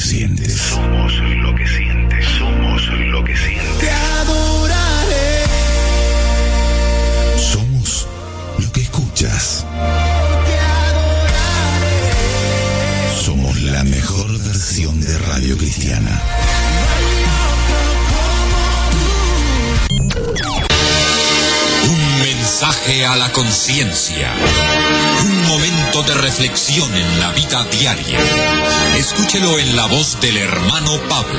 sientes. Somos lo que sientes. Somos lo que sientes. Te adoraré. Somos lo que escuchas. Te adoraré. Somos la mejor versión de Radio Cristiana. Un mensaje a la conciencia. Un momento de reflexión en la vida diaria. Escúchelo en la voz del hermano Pablo.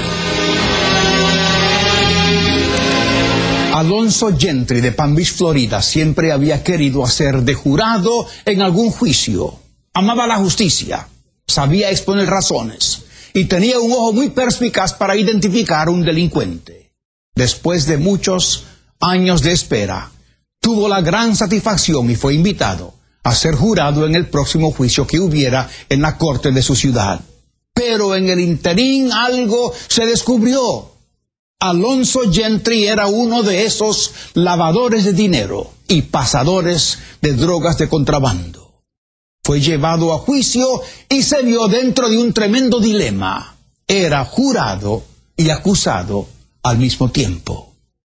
Alonzo Gentry de Palm Beach, Florida, siempre había querido hacer de jurado en algún juicio. Amaba la justicia, sabía exponer razones y tenía un ojo muy perspicaz para identificar un delincuente. Después de muchos años de espera, tuvo la gran satisfacción y fue invitado a ser jurado en el próximo juicio que hubiera en la corte de su ciudad. Pero en el interín algo se descubrió. Alonzo Gentry era uno de esos lavadores de dinero y pasadores de drogas de contrabando. Fue llevado a juicio y se vio dentro de un tremendo dilema. Era jurado y acusado al mismo tiempo.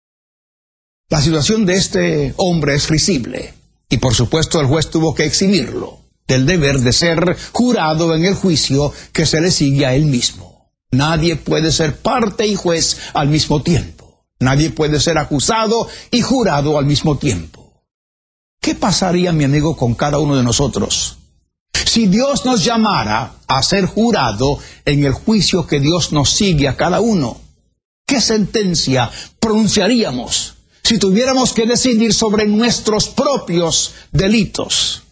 La situación de este hombre es risible y por supuesto el juez tuvo que eximirlo del deber de ser jurado en el juicio que se le sigue a él mismo. Nadie puede ser parte y juez al mismo tiempo. Nadie puede ser acusado y jurado al mismo tiempo. ¿Qué pasaría, mi amigo, con cada uno de nosotros si Dios nos llamara a ser jurado en el juicio que Dios nos sigue a cada uno? ¿Qué sentencia pronunciaríamos si tuviéramos que decidir sobre nuestros propios delitos?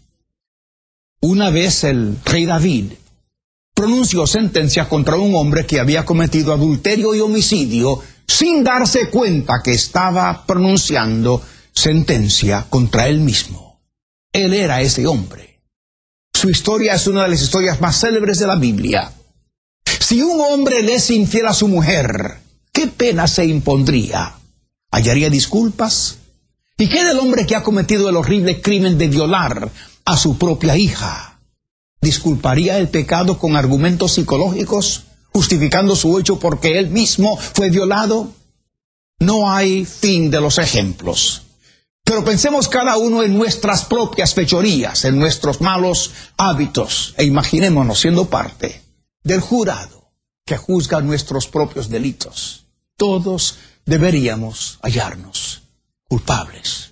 Una vez el rey David pronunció sentencia contra un hombre que había cometido adulterio y homicidio sin darse cuenta que estaba pronunciando sentencia contra él mismo. Él era ese hombre. Su historia es una de las historias más célebres de la Biblia. Si un hombre le es infiel a su mujer, ¿qué pena se impondría? ¿Hallaría disculpas? ¿Y qué del hombre que ha cometido el horrible crimen de violar a su propia hija? ¿Disculparía el pecado con argumentos psicológicos, justificando su hecho porque él mismo fue violado? No hay fin de los ejemplos. Pero pensemos cada uno en nuestras propias fechorías, en nuestros malos hábitos, e imaginémonos siendo parte del jurado que juzga nuestros propios delitos. Todos deberíamos hallarnos culpables.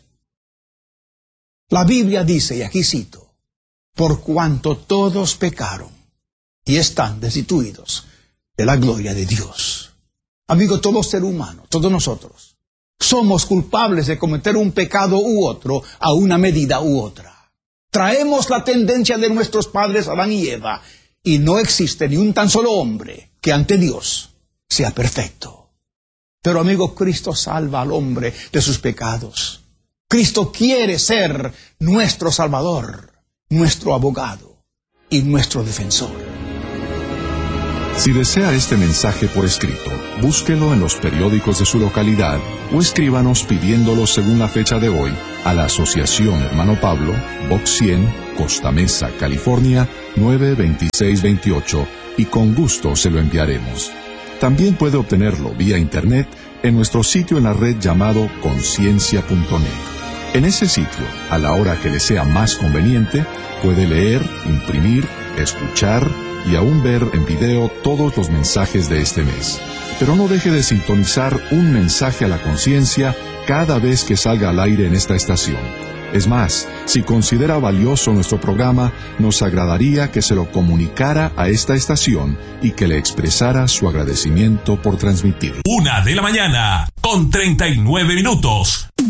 La Biblia dice, y aquí cito, por cuanto todos pecaron y están destituidos de la gloria de Dios. Amigo, todo ser humano, todos nosotros, somos culpables de cometer un pecado u otro a una medida u otra. Traemos la tendencia de nuestros padres Adán y Eva, y no existe ni un tan solo hombre que ante Dios sea perfecto. Pero amigo, Cristo salva al hombre de sus pecados. Cristo quiere ser nuestro Salvador, nuestro abogado y nuestro defensor. Si desea este mensaje por escrito, búsquelo en los periódicos de su localidad o escríbanos pidiéndolo según la fecha de hoy a la Asociación Hermano Pablo, Box 100, Costa Mesa, California, 92628, y con gusto se lo enviaremos. También puede obtenerlo vía internet en nuestro sitio en la red llamado conciencia.net. En ese sitio, a la hora que le sea más conveniente, puede leer, imprimir, escuchar y aún ver en video todos los mensajes de este mes. Pero no deje de sintonizar un mensaje a la conciencia cada vez que salga al aire en esta estación. Es más, si considera valioso nuestro programa, nos agradaría que se lo comunicara a esta estación y que le expresara su agradecimiento por transmitirlo. 1:39 a.m.